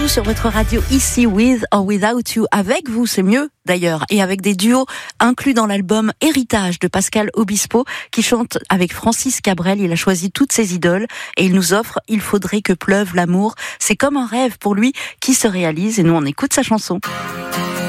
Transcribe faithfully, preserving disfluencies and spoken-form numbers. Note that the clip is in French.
tout sur votre radio ici, With or Without You. Avec vous, c'est mieux d'ailleurs, et avec des duos inclus dans l'album Héritage de Pascal Obispo, qui chante avec Francis Cabrel. Il a choisi toutes ses idoles et il nous offre Il faudrait que pleuve l'amour. C'est comme un rêve pour lui qui se réalise, et nous on écoute sa chanson.